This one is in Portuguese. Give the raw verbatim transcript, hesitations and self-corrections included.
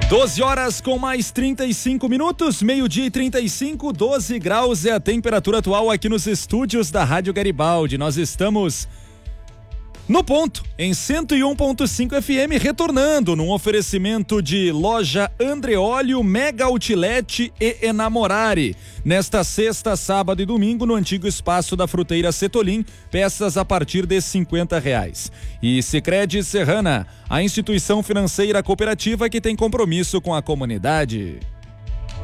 doze horas com mais trinta e cinco minutos, meio-dia e trinta e cinco, doze graus é a temperatura atual aqui nos estúdios da Rádio Garibaldi. Nós estamos no ponto, em cento e um ponto cinco F M, retornando num oferecimento de loja Andreolio, Mega Outlet e Enamorare. Nesta sexta, sábado e domingo, no antigo espaço da Fruteira Setolim, peças a partir de cinquenta reais. E Sicredi Serrana, a instituição financeira cooperativa que tem compromisso com a comunidade.